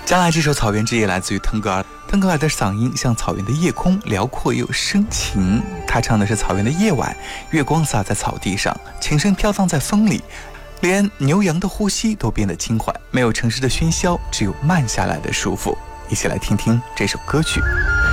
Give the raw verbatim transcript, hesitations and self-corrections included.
将来这首《草原之夜》来自于腾格尔，腾格尔的嗓音像草原的夜空，辽阔又深情。他唱的是草原的夜晚，月光洒在草地上，琴声飘荡在风里，连牛羊的呼吸都变得轻缓，没有城市的喧嚣，只有慢下来的舒服。一起来听听这首歌曲。